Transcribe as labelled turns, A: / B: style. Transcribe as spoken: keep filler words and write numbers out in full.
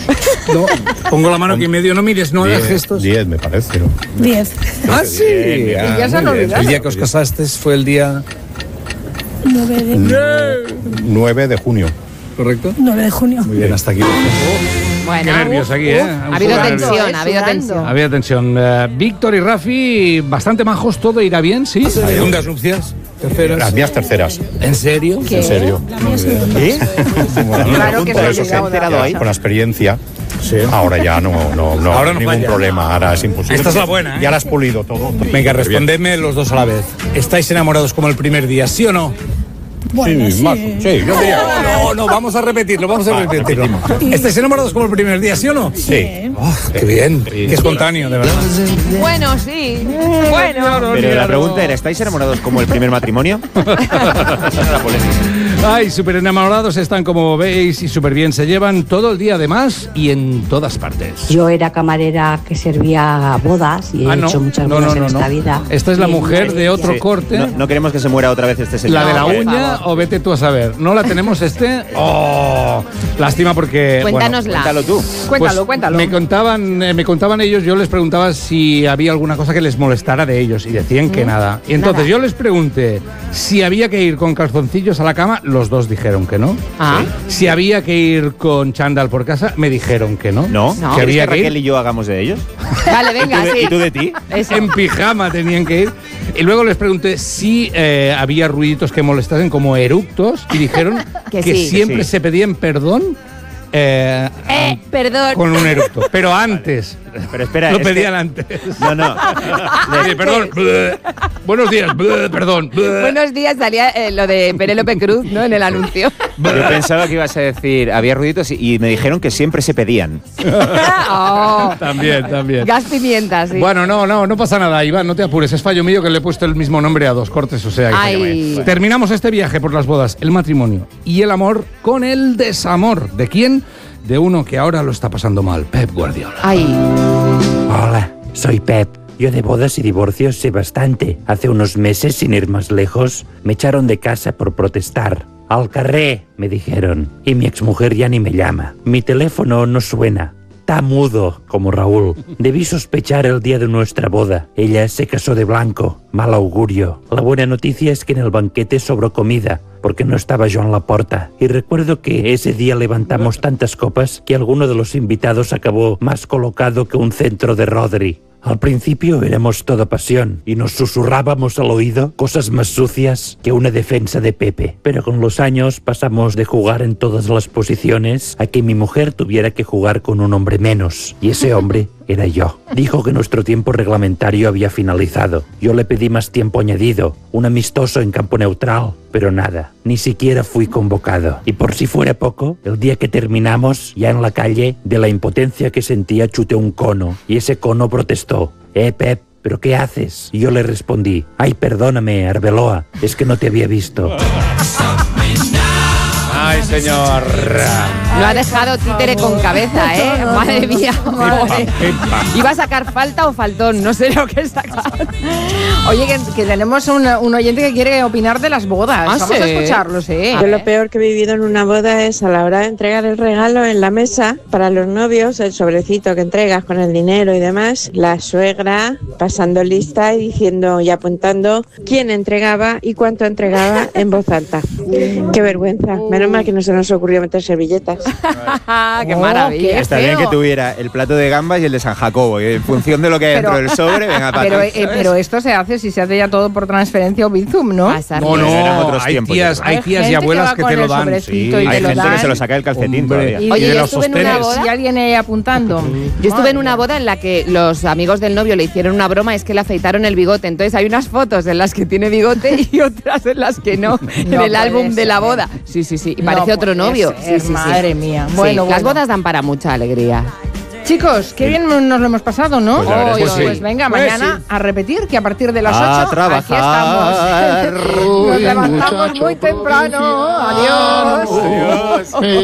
A: No, pongo la mano aquí en medio, no mires, no hagas gestos.
B: Diez, me parece. ¿No?
C: Diez.
A: Ah, sí.
D: Y ya se han olvidado.
A: El día que os casasteis fue el día...
C: nueve de,
B: nueve de junio.
A: ¿Correcto?
C: nueve de junio.
A: Muy bien, hasta aquí.
E: Bueno,
A: Qué nervios aquí, ¿eh?
E: ha habido tensión, ha habido tensión.
A: Había tensión. Uh, Víctor y Rafi, bastante majos, todo irá bien, ¿sí? Segundas nupcias, terceras.
B: Las mías terceras.
A: ¿En serio?
B: ¿Qué? En serio.
C: ¿Qué?
B: Bueno,
E: Claro que
B: por
E: se ha
B: eso
E: llegado
B: que,
E: de
B: ya,
E: ahí.
B: con la experiencia.
A: Sí.
B: Ahora ya no, no, no,
A: Ahora no
B: ningún
A: falla.
B: problema, ahora es imposible.
A: Esta es la buena, ¿eh?
B: Ya la has pulido todo.
A: Venga, respondedme los dos a la vez. ¿Estáis enamorados como el primer día, sí o no?
C: Bueno,
B: sí,
C: sí.
B: más, sí, yo diría.
A: No, no, vamos a repetirlo, vamos a repetirlo. ¿Estáis enamorados como el primer día, sí o no?
B: Sí.
A: Oh, qué bien, qué espontáneo, de verdad.
E: Bueno, sí. Bueno.
D: Pero la pregunta era, ¿estáis enamorados como el primer matrimonio? Esa era la polémica.
A: Ay, súper enamorados están, como veis, y súper bien se llevan todo el día además y en todas partes.
F: Yo era camarera que servía bodas y he
A: Ah, no.
F: hecho muchas
A: No,
F: bodas
A: no, no,
F: en esta
A: no.
F: vida.
A: Esta es la
F: Y en
A: mujer de otro
F: Valencia.
A: corte.
D: No, no queremos que se muera otra vez este señor.
A: La de la
E: No, por
A: uña
E: favor.
A: o vete tú a saber. ¿No la tenemos este? Oh, lástima porque...
E: Cuéntanosla.
D: Cuéntalo tú.
E: Cuéntalo,
A: Pues
E: cuéntalo.
A: Me contaban, eh, me contaban ellos, yo les preguntaba si había alguna cosa que les molestara de ellos y decían que nada. Y entonces
E: Nada.
A: yo les pregunté si había que ir con calzoncillos a la cama, los dos dijeron que no.
E: Ah.
A: Si había que ir con chándal por casa, me dijeron que no.
D: ¿No?
E: No.
A: Que
D: ¿Quieres
A: había
D: que
A: que
D: Raquel
A: ir
D: y yo hagamos de ellos?
E: Dale,
D: ¿Y tú
E: venga,
D: de,
E: sí.
D: y tú de ti?
E: Eso.
A: en pijama tenían que ir. Y luego les pregunté si eh, había ruiditos que molestasen como eructos y dijeron
E: Que
A: que,
E: sí.
A: siempre
D: Que sí.
A: se pedían perdón eh,
E: Eh, perdón.
A: con un eructo. Pero antes.
D: Pero espera,
A: Lo
D: es que-
A: pedían antes.
D: No, no.
A: Oye, perdón. bleh. Buenos días. bleh, Perdón. bleh.
E: Buenos días, salía eh, lo de Penélope Cruz, ¿no? En el anuncio.
D: Yo pensaba que ibas a decir, había ruiditos y, y me dijeron que siempre se pedían.
E: Oh.
A: También, también.
E: Gas pimienta, sí.
A: Bueno, no, no, no pasa nada, Iván, no te apures. Es fallo mío que le he puesto el mismo nombre a dos cortes, o sea que
E: Ay.
A: fallo mío. Terminamos este viaje por las bodas, el matrimonio y el amor con el desamor. ¿De quién? De uno que ahora lo está pasando mal, Pep Guardiola.
E: Ay.
G: Hola, soy Pep. Yo de bodas y divorcios sé bastante. Hace unos meses, sin ir más lejos, me echaron de casa por protestar. Al carré, me dijeron. Y mi exmujer ya ni me llama. Mi teléfono no suena. Está mudo, como Raúl. Debí sospechar el día de nuestra boda. Ella se casó de blanco. Mal augurio. La buena noticia es que en el banquete sobró comida, porque no estaba Joan Laporta. Y recuerdo que ese día levantamos tantas copas que alguno de los invitados acabó más colocado que un centro de Rodri. Al principio éramos toda pasión y nos susurrábamos al oído cosas más sucias que una defensa de Pepe. Pero con los años pasamos de jugar en todas las posiciones a que mi mujer tuviera que jugar con un hombre menos. Y ese hombre era yo. Dijo que nuestro tiempo reglamentario había finalizado. Yo le pedí más tiempo añadido, un amistoso en campo neutral, pero nada, ni siquiera fui convocado. Y por si fuera poco, el día que terminamos, ya en la calle, de la impotencia que sentía chuté un cono, y ese cono protestó. Eh, Pep, ¿pero qué haces? Y yo le respondí, ay, perdóname, Arbeloa, es que no te había visto.
A: Ay, señor.
E: Lo ha dejado títere con cabeza, ¿eh? Madre mía. Madre. ¿Iba a sacar falta o faltón? No sé lo que sacar.
H: Oye, que, que tenemos un, un oyente que quiere opinar de las bodas.
E: ¿Ah,
H: Vamos
E: sí?
H: a escucharlo, sí.
E: A
I: Yo
E: ver.
I: lo peor que he vivido en una boda es a la hora de entregar el regalo en la mesa para los novios, el sobrecito que entregas con el dinero y demás, la suegra pasando lista y diciendo y apuntando quién entregaba y cuánto entregaba en voz alta. Qué vergüenza. Menos mal que no se nos ocurrió meter servilletas.
E: ¡Qué
H: Oh,
E: maravilla!
H: qué
D: Está bien
H: feo.
D: que tuviera el plato de gambas y el de San Jacobo. Y en función de lo que hay
H: Pero-
D: dentro del sobre, venga, para
H: Pero,
D: ti,
H: eh,
D: ¿sabes?
H: pero esto se hace si se hace ya todo por transferencia o Bizum, ¿no?
E: Pasar
A: No,
E: bien.
D: Eran
A: no,
D: otros
A: hay
D: tiempos,
A: tías,
D: yo creo.
A: hay
H: Hay
A: tías y
H: gente que
A: abuelas
H: va
A: que
H: con
A: te lo
H: el
A: dan.
H: sobrecito y
D: Hay
H: te lo
D: gente que
H: dan.
D: se lo saca del calcetín
A: Hombre.
D: todavía.
E: Oye,
H: Y,
A: Y de
E: yo
A: los
E: estuve en una
A: sostenes.
E: boda.
H: si alguien ahí apuntando.
E: Yo estuve en una boda en la que los amigos del novio le hicieron una broma, es que le afeitaron el bigote. Entonces hay unas fotos en las que tiene bigote y otras en las que no, en
H: No
E: el
H: puede
E: álbum de la
H: ser.
E: boda. Sí, sí, sí. Y
H: No
E: parece otro
H: puede
E: novio.
H: ser,
E: Sí, sí, sí.
H: madre mía.
E: Sí,
H: Bueno,
E: las
H: bueno.
E: bodas dan para mucha alegría.
H: Chicos, qué bien nos lo hemos pasado, ¿no?
D: Pues la verdad es que
H: Pues,
D: sí.
H: pues venga,
A: Pues
H: mañana
A: sí.
H: a repetir que a partir de las
D: A
H: ocho
D: trabajar.
H: aquí estamos. Nos levantamos muy temprano. Adiós.
D: Adiós.